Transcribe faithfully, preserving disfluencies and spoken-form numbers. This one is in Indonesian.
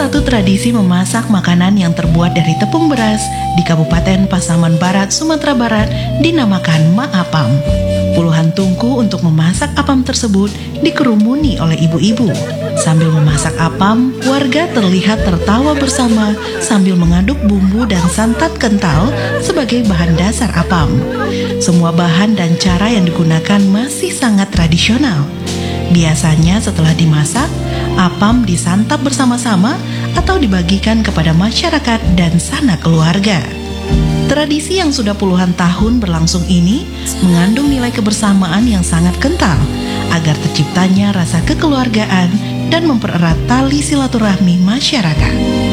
satu tradisi memasak makanan yang terbuat dari tepung beras di Kabupaten Pasaman Barat, Sumatera Barat dinamakan Ma-Apam. Puluhan tungku untuk memasak apam tersebut dikerumuni oleh ibu-ibu. Sambil memasak apam, warga terlihat tertawa bersama sambil mengaduk bumbu dan santan kental sebagai bahan dasar apam. Semua bahan dan cara yang digunakan masih sangat tradisional. Biasanya setelah dimasak, apam disantap bersama-sama atau dibagikan kepada masyarakat dan sanak keluarga. Tradisi yang sudah puluhan tahun berlangsung ini mengandung nilai kebersamaan yang sangat kental agar terciptanya rasa kekeluargaan dan mempererat tali silaturahmi masyarakat.